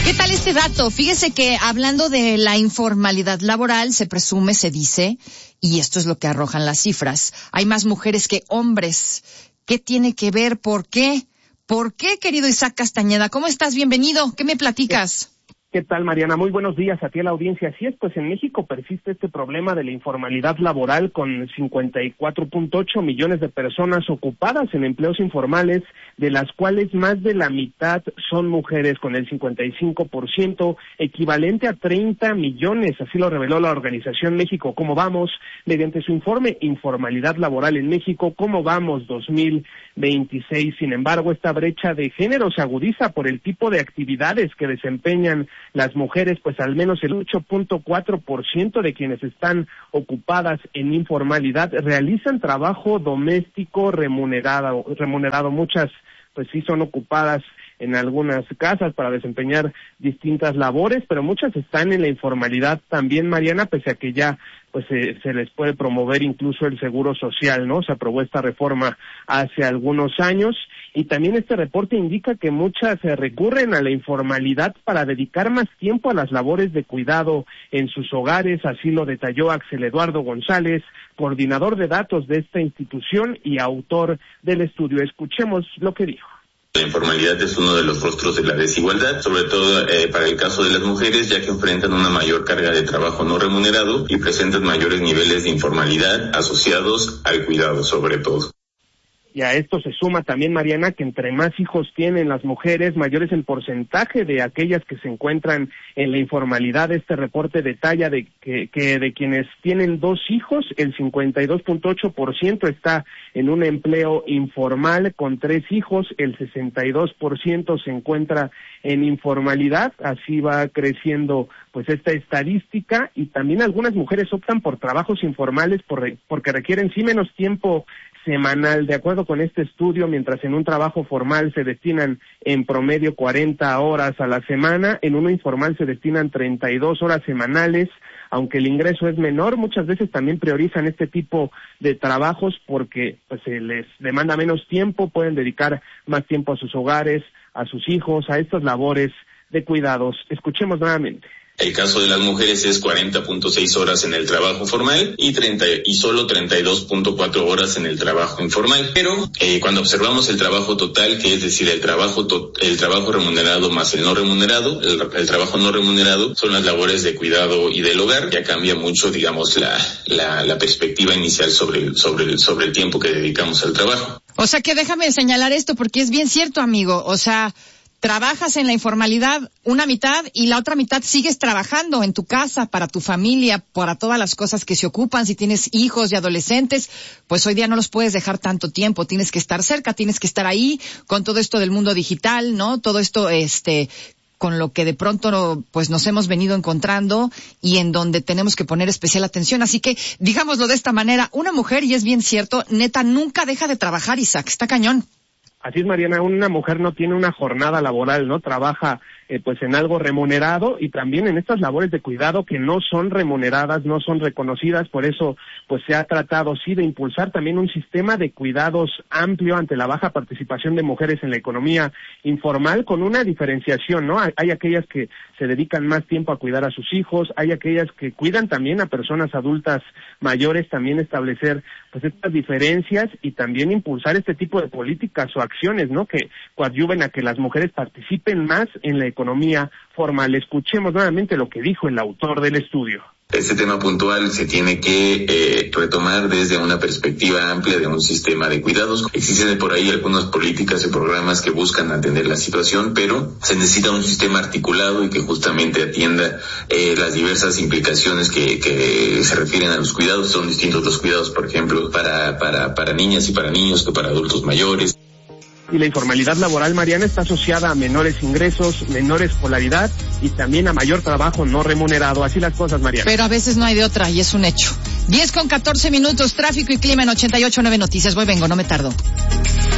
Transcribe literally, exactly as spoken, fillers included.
¿Qué tal este dato? Fíjese que hablando de la informalidad laboral, se presume, se dice, y esto es lo que arrojan las cifras, hay más mujeres que hombres. ¿Qué tiene que ver? ¿Por qué? ¿Por qué, querido Isaac Castañeda? ¿Cómo estás? Bienvenido. ¿Qué me platicas? ¿Qué tal, Mariana? Muy buenos días a ti, a la audiencia. Así es, pues en México persiste este problema de la informalidad laboral con cincuenta y cuatro punto ocho millones de personas ocupadas en empleos informales, de las cuales más de la mitad son mujeres, con el cincuenta y cinco por ciento, equivalente a treinta millones. Así lo reveló la organización México Cómo Vamos, mediante su informe Informalidad Laboral en México, Cómo Vamos dos mil veintiséis. Sin embargo, esta brecha de género se agudiza por el tipo de actividades que desempeñan las mujeres, pues al menos el ocho punto cuatro por ciento de quienes están ocupadas en informalidad realizan trabajo doméstico remunerado, remunerado. Muchas, pues sí son ocupadas en algunas casas para desempeñar distintas labores, pero muchas están en la informalidad también, Mariana, pese a que ya pues eh, se les puede promover incluso el seguro social, ¿no? Se aprobó esta reforma hace algunos años, y también este reporte indica que muchas eh, recurren a la informalidad para dedicar más tiempo a las labores de cuidado en sus hogares. Así lo detalló Axel Eduardo González, coordinador de datos de esta institución y autor del estudio. Escuchemos lo que dijo. La informalidad es uno de los rostros de la desigualdad, sobre todo eh, para el caso de las mujeres, ya que enfrentan una mayor carga de trabajo no remunerado y presentan mayores niveles de informalidad asociados al cuidado, sobre todo. Y a esto se suma también, Mariana, que entre más hijos tienen las mujeres, mayor es el porcentaje de aquellas que se encuentran en la informalidad. Este reporte detalla de que, que de quienes tienen dos hijos, el cincuenta y dos punto ocho por ciento está en un empleo informal. Con tres hijos, el sesenta y dos por ciento se encuentra en informalidad. Así va creciendo pues esta estadística, y también algunas mujeres optan por trabajos informales por, porque requieren sí menos tiempo semanal. De acuerdo con este estudio, mientras en un trabajo formal se destinan en promedio cuarenta horas a la semana, en uno informal se destinan treinta y dos horas semanales. Aunque el ingreso es menor, muchas veces también priorizan este tipo de trabajos porque pues se les demanda menos tiempo, pueden dedicar más tiempo a sus hogares, a sus hijos, a estas labores de cuidados. Escuchemos nuevamente. El caso de las mujeres es cuarenta punto seis horas en el trabajo formal y treinta y solo treinta y dos punto cuatro horas en el trabajo informal. Pero eh, cuando observamos el trabajo total, que es decir, el trabajo to- el trabajo remunerado más el no remunerado, el, el trabajo no remunerado son las labores de cuidado y del hogar. Ya cambia mucho, digamos, la la, la perspectiva inicial sobre el, sobre el, sobre el tiempo que dedicamos al trabajo. O sea que déjame señalar esto porque es bien cierto, amigo. O sea, trabajas en la informalidad una mitad y la otra mitad sigues trabajando en tu casa, para tu familia, para todas las cosas que se ocupan. Si tienes hijos y adolescentes, pues hoy día no los puedes dejar tanto tiempo. Tienes que estar cerca, tienes que estar ahí con todo esto del mundo digital, ¿no? Todo esto, este, con lo que de pronto pues nos hemos venido encontrando y en donde tenemos que poner especial atención. Así que, digámoslo de esta manera, una mujer, y es bien cierto, neta, nunca deja de trabajar, Isaac. Está cañón. Así es, Mariana, una mujer no tiene una jornada laboral, ¿no? Trabaja eh, pues en algo remunerado, y también en estas labores de cuidado que no son remuneradas, no son reconocidas. Por eso pues se ha tratado sí de impulsar también un sistema de cuidados amplio ante la baja participación de mujeres en la economía informal, con una diferenciación, ¿no? Hay, hay aquellas que se dedican más tiempo a cuidar a sus hijos, hay aquellas que cuidan también a personas adultas mayores. También establecer pues estas diferencias y también impulsar este tipo de políticas o acciones, ¿no? Que coadyuven a que las mujeres participen más en la economía formal. Escuchemos nuevamente lo que dijo el autor del estudio. Este tema puntual se tiene que eh, retomar desde una perspectiva amplia de un sistema de cuidados. Existen por ahí algunas políticas y programas que buscan atender la situación, pero se necesita un sistema articulado y que justamente atienda eh, las diversas implicaciones que, que se refieren a los cuidados. Son distintos los cuidados, por ejemplo, para, para, para niñas y para niños que para adultos mayores. Y la informalidad laboral, Mariana, está asociada a menores ingresos, menor escolaridad y también a mayor trabajo no remunerado. Así las cosas, Mariana. Pero a veces no hay de otra y es un hecho. diez con catorce minutos, tráfico y clima en ochenta y ocho punto nueve Noticias. Voy, vengo, no me tardo.